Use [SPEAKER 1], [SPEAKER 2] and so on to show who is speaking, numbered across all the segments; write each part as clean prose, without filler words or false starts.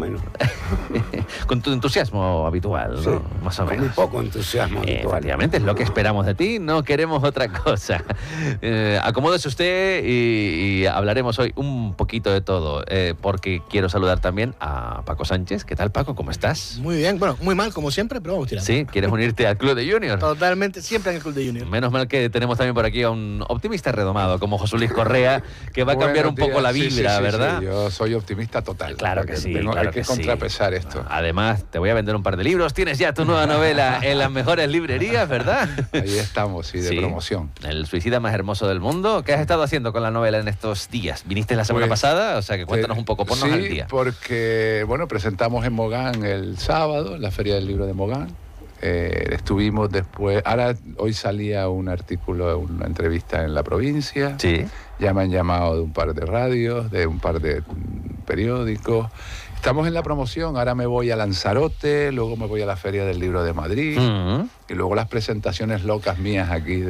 [SPEAKER 1] menos.
[SPEAKER 2] Con tu entusiasmo habitual, ¿no?
[SPEAKER 1] Sí,
[SPEAKER 2] Más o
[SPEAKER 1] con
[SPEAKER 2] menos.
[SPEAKER 1] muy poco entusiasmo habitual.
[SPEAKER 2] Efectivamente, es lo que esperamos de ti, no queremos otra cosa. Acomódese usted y hablaremos hoy un poquito de todo, porque quiero saludar también a Paco Sánchez. ¿Qué tal, Paco? ¿Cómo estás?
[SPEAKER 3] Muy bien, bueno, muy mal como siempre, pero vamos tirando.
[SPEAKER 2] Sí, ¿quieres unirte al Club de Junior?
[SPEAKER 3] Totalmente, siempre en el Club de Junior.
[SPEAKER 2] Menos mal que tenemos también por aquí a un optimista redomado como José Luis Correa, que va a cambiar un poco la vibra,
[SPEAKER 4] sí,
[SPEAKER 2] ¿verdad?
[SPEAKER 4] Sí, yo soy optimista total.
[SPEAKER 2] Claro que sí.
[SPEAKER 4] Hay que contrapesar esto.
[SPEAKER 2] Además, te voy a vender un par de libros. Tienes ya tu nueva novela en las mejores librerías, ¿verdad?
[SPEAKER 4] Ahí estamos, sí, de promoción.
[SPEAKER 2] El suicida más hermoso del mundo. ¿Qué has estado haciendo con la novela en estos días? ¿Viniste la semana pasada? O sea, que cuéntanos un poco, ponnos al día.
[SPEAKER 4] Sí, porque, bueno, presentamos en Mogán el sábado, en la Feria del Libro de Mogán. Estuvimos después, hoy salía un artículo, una entrevista en La Provincia.
[SPEAKER 2] Sí.
[SPEAKER 4] Ya me han llamado de un par de radios, de un par de periódicos. Estamos en la promoción, ahora me voy a Lanzarote, luego me voy a la Feria del Libro de Madrid, y luego las presentaciones locas mías aquí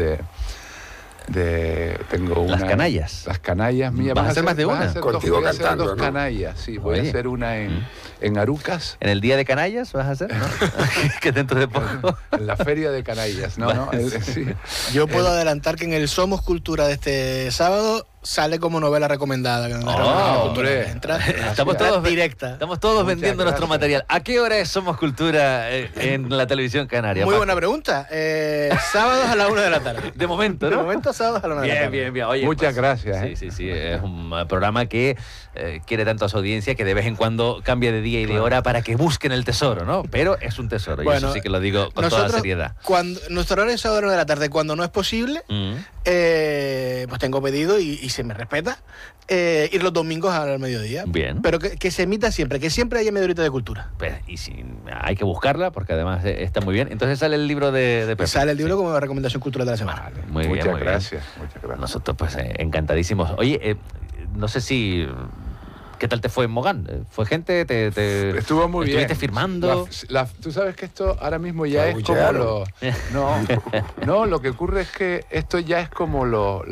[SPEAKER 4] tengo una...
[SPEAKER 2] Las canallas.
[SPEAKER 4] Las canallas mías.
[SPEAKER 2] ¿Vas a hacer más de una?
[SPEAKER 1] Contigo
[SPEAKER 4] voy a hacer
[SPEAKER 1] cantando,
[SPEAKER 4] dos
[SPEAKER 1] ¿no?
[SPEAKER 4] canallas, sí. Voy a hacer una en Arucas.
[SPEAKER 2] ¿En el día de canallas vas a hacer? ¿No? Que dentro de poco.
[SPEAKER 4] En la Feria de Canallas, ¿no? Sí.
[SPEAKER 3] Yo puedo adelantar que en el Somos Cultura de este sábado sale como novela recomendada.
[SPEAKER 4] Hombre.
[SPEAKER 2] Estamos todos
[SPEAKER 3] directa.
[SPEAKER 2] Estamos todos vendiendo nuestro material. ¿A qué hora es Somos Cultura en la televisión canaria?
[SPEAKER 3] Muy buena pregunta. Sábados a la 1 de la tarde.
[SPEAKER 2] De momento, ¿no?
[SPEAKER 3] De momento, sábados a la 1 de la tarde.
[SPEAKER 2] Bien. Oye,
[SPEAKER 4] muchas gracias.
[SPEAKER 2] Sí. Es un programa que quiere tanto a su audiencia que de vez en cuando cambia de día y de hora para que busquen el tesoro, ¿no? Pero es un tesoro, y eso sí que lo digo con toda seriedad.
[SPEAKER 3] Nuestro horario es a la 1 de la tarde. Cuando no es posible, pues tengo pedido y se me respeta ir los domingos al mediodía.
[SPEAKER 2] Bien.
[SPEAKER 3] Pero que se emita siempre, que siempre haya media horita de cultura.
[SPEAKER 2] Pues, y hay que buscarla porque además está muy bien. Entonces sale el libro de Pepe.
[SPEAKER 3] Sale el libro como recomendación cultural de la semana.
[SPEAKER 4] Vale,
[SPEAKER 2] muy
[SPEAKER 4] muchas
[SPEAKER 2] bien.
[SPEAKER 4] Gracias.
[SPEAKER 2] Nosotros pues encantadísimos. Oye, no sé si... ¿Qué tal te fue en Mogán? ¿Fue gente?
[SPEAKER 4] Estuvo muy bien.
[SPEAKER 2] ¿Estuviste firmando?
[SPEAKER 4] Tú sabes que esto ahora mismo ya es como
[SPEAKER 1] abuchearon.
[SPEAKER 4] No, lo que ocurre es que esto ya es como los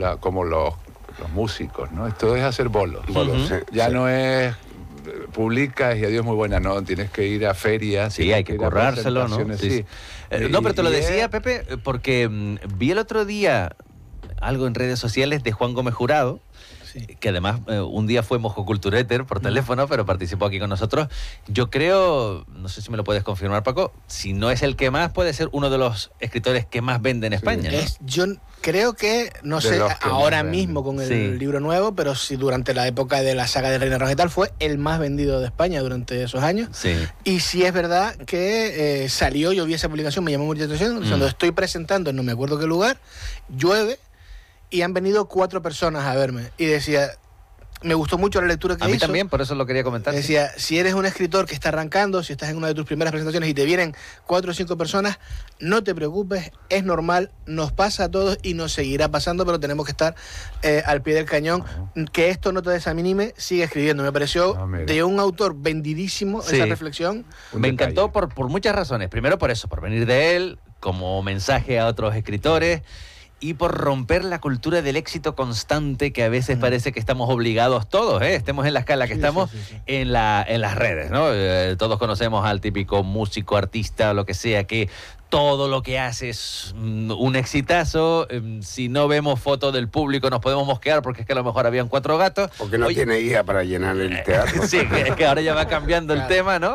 [SPEAKER 4] músicos, ¿no? Esto es hacer bolos. Ya no es publicas y adiós muy buena, no, tienes que ir a ferias.
[SPEAKER 2] Sí, hay que currárselo, ¿no?
[SPEAKER 4] Sí.
[SPEAKER 2] No, pero te lo decía, Pepe, porque vi el otro día algo en redes sociales de Juan Gómez Jurado, que además un día fue mojoculturéter por teléfono, pero participó aquí con nosotros. Yo creo, no sé si me lo puedes confirmar, Paco, si no es el que más, puede ser uno de los escritores que más vende en España, ¿no?
[SPEAKER 3] Yo creo que, no sé, ahora mismo con el libro nuevo, pero si durante la época de la saga de Reina Roja y tal, fue el más vendido de España durante esos años.
[SPEAKER 2] Sí.
[SPEAKER 3] Y sí es verdad que salió, yo vi esa publicación, me llamó mucha atención, cuando estoy presentando en no me acuerdo qué lugar, llueve, y han venido 4 personas a verme. Y decía, me gustó mucho la lectura que hizo.
[SPEAKER 2] A mí también, por eso lo quería comentar.
[SPEAKER 3] Decía, si eres un escritor que está arrancando, si estás en una de tus primeras presentaciones y te vienen 4 o 5 personas, no te preocupes, es normal, nos pasa a todos y nos seguirá pasando, pero tenemos que estar al pie del cañón. Que esto no te desanime, sigue escribiendo. Me pareció de un autor vendidísimo esa reflexión.
[SPEAKER 2] Me encantó por muchas razones. Primero por eso, por venir de él, como mensaje a otros escritores, y por romper la cultura del éxito constante que a veces parece que estamos obligados todos, estemos en la escala que estamos, en las redes, ¿no? Todos conocemos al típico músico, artista, lo que sea, que todo lo que hace es un exitazo. Si no vemos fotos del público nos podemos mosquear porque es que a lo mejor habían 4 gatos.
[SPEAKER 1] Porque no tiene guía para llenar el teatro.
[SPEAKER 2] Sí, es que ahora ya va cambiando el tema, ¿no?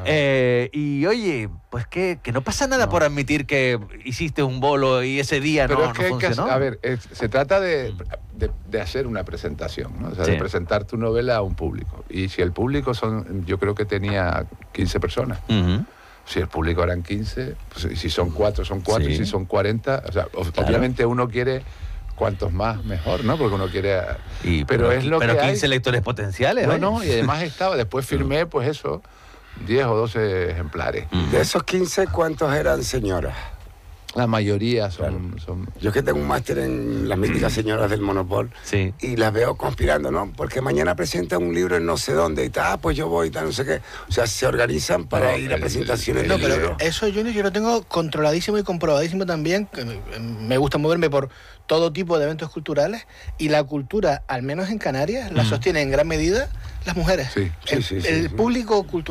[SPEAKER 2] Y oye, pues que no pasa nada por admitir que hiciste un bolo y ese día no funcionó.
[SPEAKER 4] A ver, se trata de hacer una presentación, ¿no? O sea, de presentar tu novela a un público. Y si el público yo creo que tenía 15 personas. Si el público eran 15, pues, si son 4, son 4, y si son 40, o sea, obviamente uno quiere cuantos más mejor, ¿no? Porque uno quiere... Pero es lo que
[SPEAKER 2] 15
[SPEAKER 4] hay.
[SPEAKER 2] lectores potenciales.
[SPEAKER 4] No, y además después firmé, pues eso, 10 o 12 ejemplares.
[SPEAKER 1] De esos 15, ¿cuántos eran señoras?
[SPEAKER 4] La mayoría son...
[SPEAKER 1] Yo es que tengo un máster en las míticas señoras del Monopol y las veo conspirando, ¿no? Porque mañana presentan un libro en no sé dónde y tal, pues yo voy y tal, no sé qué. O sea, se organizan para ir a presentaciones.
[SPEAKER 3] No, pero eso, Junior, yo lo tengo controladísimo y comprobadísimo también. Que me gusta moverme por todo tipo de eventos culturales y la cultura, al menos en Canarias, la sostiene en gran medida las mujeres. El público cultural